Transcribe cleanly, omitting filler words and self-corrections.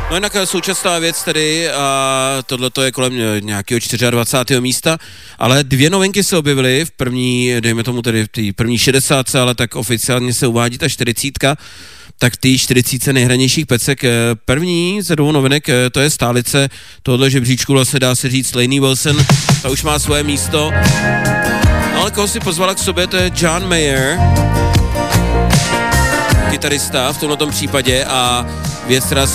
No jinak současná věc tedy, a tohleto je kolem nějakého 24. místa, ale 2 novinky se objevily v první, dejme tomu tedy v té první 60, ale tak oficiálně se uvádí ta 40, tak ty 40 nejhranějších pecek. První ze 2 novinek, to je stálice tohoto žebříčku, vlastně dá se říct Lainey Wilson, ta už má svoje místo. No, ale koho si pozvala k sobě, to je John Mayer, kytarista v tomto případě, a věc, která se